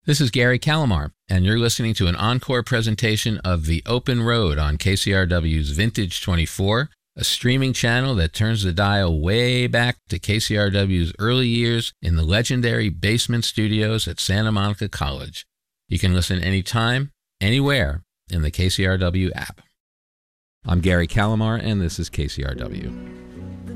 This is Gary Calamar, and you're listening to an encore presentation of The Open Road on KCRW's Vintage 24, a streaming channel that turns the dial way back to KCRW's early years in the legendary basement studios at Santa Monica College. You can listen anytime, anywhere in the KCRW app. I'm Gary Calamar, and this is KCRW.